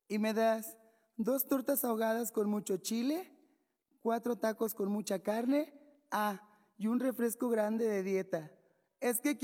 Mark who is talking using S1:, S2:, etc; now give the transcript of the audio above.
S1: Y me das 2 tortas ahogadas con mucho chile, 4 tacos con mucha carne, y un refresco grande de dieta. Es que